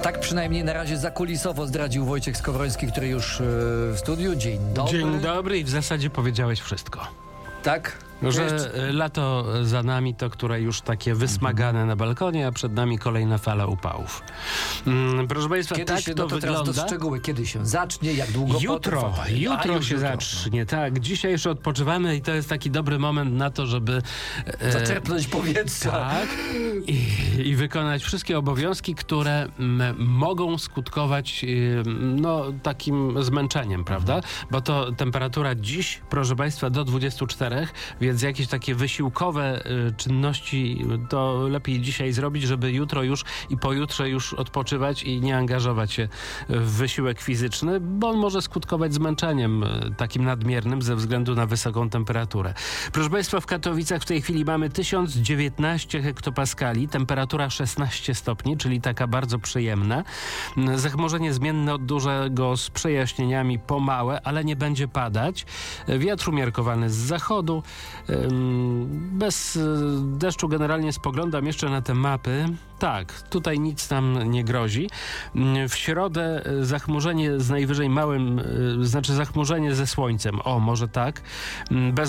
Tak przynajmniej na razie zakulisowo zdradził Wojciech Skowroński, który już w studiu. Dzień dobry. Dzień dobry i w zasadzie powiedziałeś wszystko. Tak? Że lato za nami, to które już takie wysmagane na balkonie, a przed nami kolejna fala upałów. Proszę Państwa, Kiedy tak się, to no to wygląda. Teraz do szczegóły, kiedy się zacznie, jak długo Jutro się zacznie, tak. Dzisiaj jeszcze odpoczywamy i to jest taki dobry moment na to, żeby zaczerpnąć powietrza. Tak. I wykonać wszystkie obowiązki, które mogą skutkować takim zmęczeniem, prawda? Bo to temperatura dziś, proszę Państwa, do 24, więc jakieś takie wysiłkowe czynności to lepiej dzisiaj zrobić, żeby jutro już i pojutrze już odpoczywać i nie angażować się w wysiłek fizyczny, bo on może skutkować zmęczeniem takim nadmiernym ze względu na wysoką temperaturę. Proszę Państwa, w Katowicach w tej chwili mamy 1019 hektopaskali, temperatura 16 stopni, czyli taka bardzo przyjemna. Zachmurzenie zmienne od dużego z przejaśnieniami po małe, ale nie będzie padać. Wiatr umiarkowany z zachodu. Bez deszczu generalnie spoglądam jeszcze na te mapy. Tak, tutaj nic nam nie grozi. W środę zachmurzenie z najwyżej małym, znaczy zachmurzenie ze słońcem. O, może tak. Bez